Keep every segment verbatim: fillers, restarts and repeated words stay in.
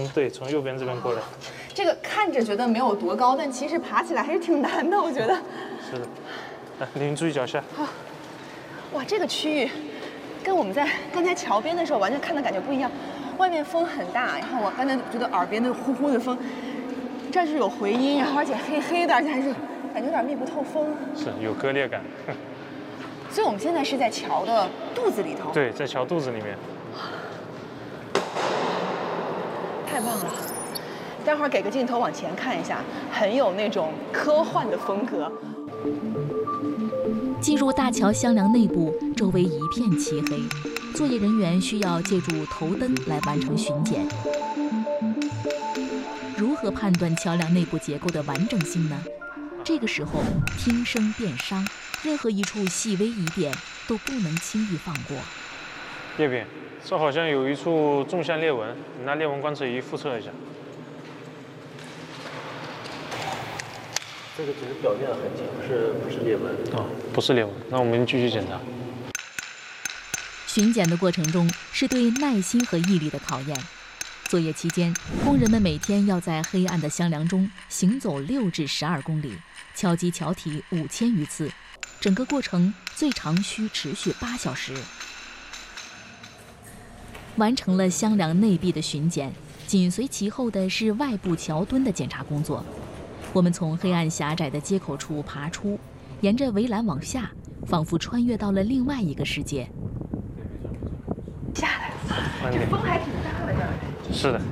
对，从右边这边过来。 这个看着觉得没有多高，但其实爬起来还是挺难的，我觉得。 是的。来，您注意脚下。 好。哇，这个区域跟我们在刚才桥边的时候完全看的感觉不一样。外面风很大，然后我刚才觉得耳边那呼呼的风，这是有回音，然后而且黑黑的，而且还是感觉有点密不透风。 是有割裂感。 所以我们现在是在桥的肚子里头。 对，在桥肚子里面。 太棒了！待会儿给个镜头往前看一下，很有那种科幻的风格。 进入大桥箱梁内部，周围一片漆黑，作业人员需要借助头灯来完成巡检。如何判断桥梁内部结构的完整性呢？这个时候听声辨伤，任何一处细微疑点都不能轻易放过。 叶斌，这好像有一处纵向裂纹，你拿裂纹观测仪复测一下。 这个只是表面的痕迹，不是不是裂纹。 哦，不是裂纹，那我们继续检查。 巡检的过程中是对耐心和毅力的考验。作业期间，工人们每天要在黑暗的箱梁中行走六至十二公里，敲击桥体五千余次，整个过程最长需持续八小时。完成了箱梁内壁的巡检，紧随其后的是外部桥墩的检查工作。我们从黑暗狭窄的接口处爬出，沿着围栏往下，仿佛穿越到了另外一个世界。 下来了，这风还挺大的这儿。 是的。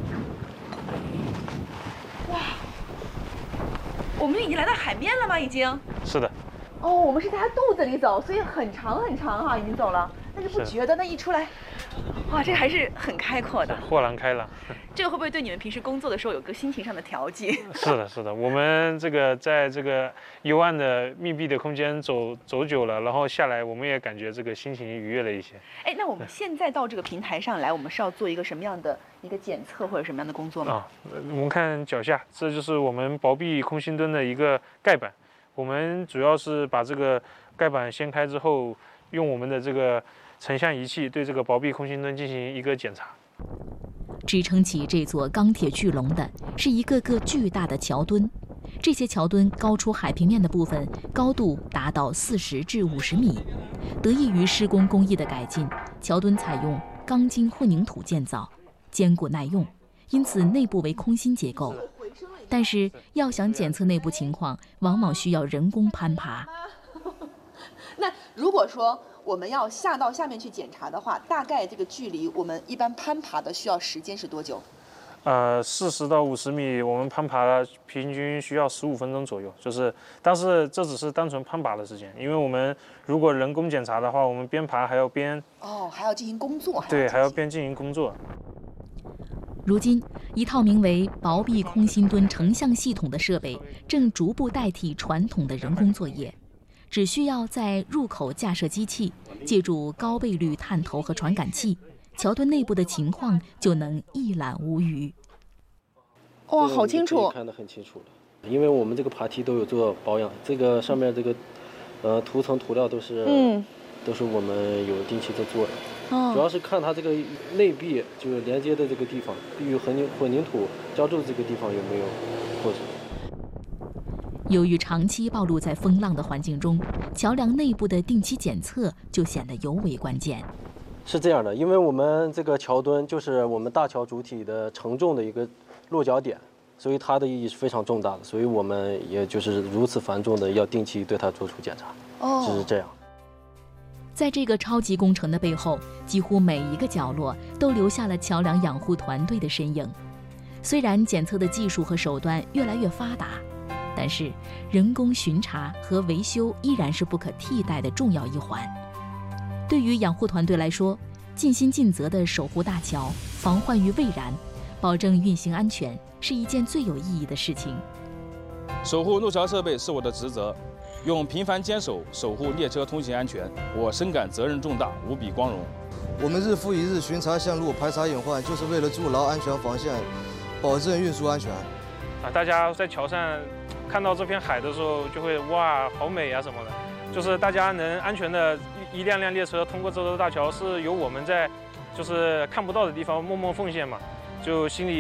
哇，我们已经来到海面了吗？已经。 是的。 哦，我们是在它肚子里走，所以很长很长哈，已经走了。但是不觉得，那一出来，哇，这还是很开阔的， 豁然开朗。 这个会不会对你们平时工作的时候有个心情上的调剂？ 是的，是的，我们这个在这个幽暗的密闭的空间走走久了，然后下来，我们也感觉这个心情愉悦了一些。 哎，那我们现在到这个平台上来，我们是要做一个什么样的一个检测或者什么样的工作吗？ 啊，我们看脚下，这就是我们薄壁空心墩的一个盖板。我们主要是把这个盖板掀开之后，用我们的这个成像仪器对这个薄壁空心墩进行一个检查。 支撑起这座钢铁巨龙的是一个个巨大的桥墩，这些桥墩高出海平面的部分高度达到四十至五十米。得益于施工工艺的改进，桥墩采用钢筋混凝土建造，坚固耐用，因此内部为空心结构。但是要想检测内部情况，往往需要人工攀爬。 那如果说我们要下到下面去检查的话，大概这个距离我们一般攀爬的需要时间是多久？ 呃，四十到五十米，我们攀爬平均需要十五分钟左右。就是，但是这只是单纯攀爬的时间，因为我们如果人工检查的话，我们边爬还要边哦，还要进行工作。 对，还要边进行工作。 如今，一套名为薄壁空心墩成像系统的设备正逐步代替传统的人工作业。只需要在入口架设机器，借助高倍率探头和传感器，桥墩内部的情况就能一览无余。 哇，好清楚， 看得很清楚了。因为我们这个爬梯都有做保养，这个上面这个呃涂层涂料都是嗯，都是我们有定期在做的。哦，主要是看它这个内壁就是连接的这个地方，与混凝混凝土浇筑这个地方有没有破损。 由于长期暴露在风浪的环境中，桥梁内部的定期检测就显得尤为关键。 是这样的，因为我们这个桥墩就是我们大桥主体的承重的一个落脚点，所以它的意义是非常重大的，所以我们也就是如此繁重的要定期对它做出检查。哦，就是这样。 在这个超级工程的背后，几乎每一个角落都留下了桥梁养护团队的身影。虽然检测的技术和手段越来越发达，但是人工巡查和维修依然是不可替代的重要一环。对于养护团队来说，尽心尽责地守护大桥，防患于未然，保证运行安全，是一件最有意义的事情。 守护路桥设备是我的职责，用频繁坚守守护列车通行安全，我深感责任重大，无比光荣。 我们日复一日巡查线路，排查隐患，就是为了筑牢安全防线，保证运输安全。 啊，大家在桥上看到这片海的时候，就会哇，好美啊什么的。就是大家能安全的一一辆辆列车通过这座大桥，是由我们在就是看不到的地方默默奉献嘛，就心里